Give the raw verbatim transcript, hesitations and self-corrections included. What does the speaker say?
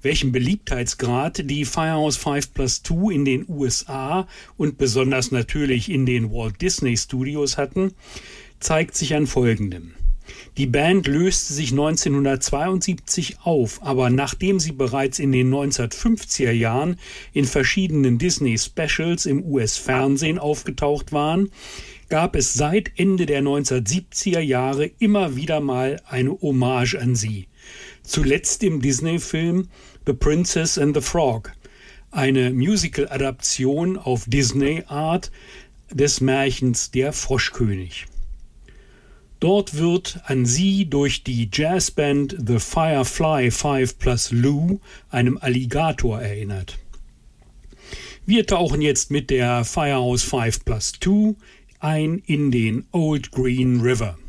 Welchen Beliebtheitsgrad die Firehouse Five plus Two in den U S A und besonders natürlich in den Walt Disney Studios hatten, zeigt sich an Folgendem. Die Band löste sich neunzehnhundertzweiundsiebzig auf, aber nachdem sie bereits in den neunzehnhundertfünfziger Jahren in verschiedenen Disney-Specials im U S-Fernsehen aufgetaucht waren, gab es seit Ende der neunzehnhundertsiebziger Jahre immer wieder mal eine Hommage an sie. Zuletzt im Disney-Film The Princess and the Frog, eine Musical-Adaption auf Disney-Art des Märchens Der Froschkönig. Dort wird an sie durch die Jazzband The Firefly Five plus Lou, einem Alligator, erinnert. Wir tauchen jetzt mit der Firehouse Five plus Two ein in den Old Green River.